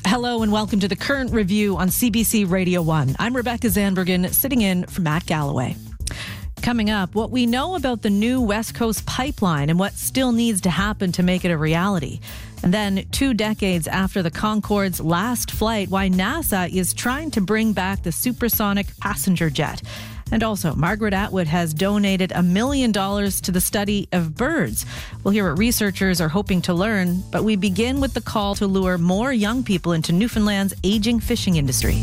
Hello and welcome to the Current Review on CBC Radio 1. I'm Rebecca Zandbergen, sitting in for Matt Galloway. Coming up, what we know about the new West Coast pipeline and what still needs to happen to make it a reality. And then 2 decades after the Concorde's last flight, why NASA is trying to bring back the supersonic passenger jet. And also, Margaret Atwood has donated $1 million to the study of birds. We'll hear what researchers are hoping to learn, but we begin with the call to lure more young people into Newfoundland's aging fishing industry.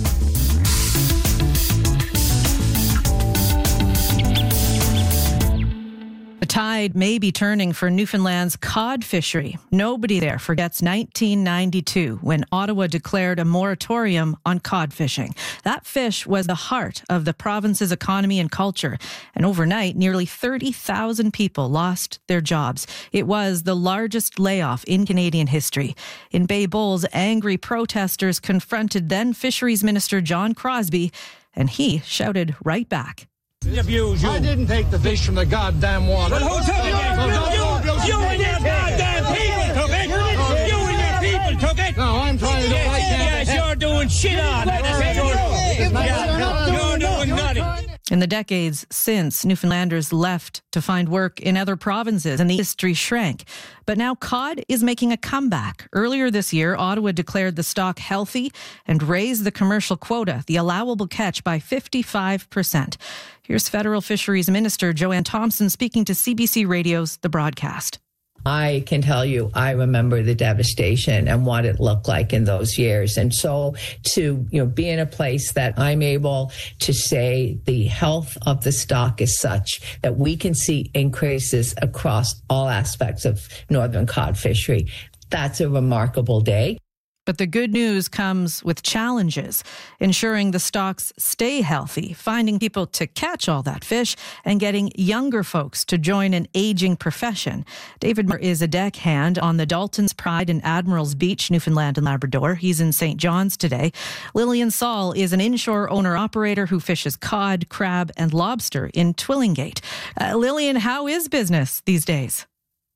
The tide may be turning for Newfoundland's cod fishery. Nobody there forgets 1992 when Ottawa declared a moratorium on cod fishing. That fish was the heart of the province's economy and culture. And overnight, nearly 30,000 people lost their jobs. It was the largest layoff in Canadian history. In Bay Bowls, angry protesters confronted then Fisheries Minister John Crosbie, and he shouted right back. I didn't take the fish from the goddamn water. But who took it? You and your goddamn people took it. You and your people took it. No, I'm trying to do what I can. Yes, you're doing shit on it. You're doing nothing. In the decades since, Newfoundlanders left to find work in other provinces and the industry shrank. But now cod is making a comeback. Earlier this year, Ottawa declared the stock healthy and raised the commercial quota, the allowable catch, by 55%. Here's Federal Fisheries Minister Joanne Thompson speaking to CBC Radio's The Broadcast. I can tell you, I remember the devastation and what it looked like in those years. And so to, be in a place that I'm able to say the health of the stock is such that we can see increases across all aspects of northern cod fishery, that's a remarkable day. But the good news comes with challenges, ensuring the stocks stay healthy, finding people to catch all that fish, and getting younger folks to join an aging profession. David Moore is a deckhand on the Dalton's Pride in Admiral's Beach, Newfoundland and Labrador. He's in St. John's today. Lillian Saul is an inshore owner-operator who fishes cod, crab, and lobster in Twillingate. Lillian, how is business these days?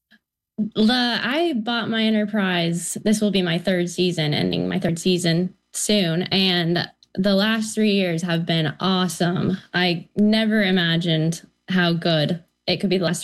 I bought my enterprise. This will be my 3rd season, ending my 3rd season soon. And the last 3 years have been awesome. I never imagined how good it could be the last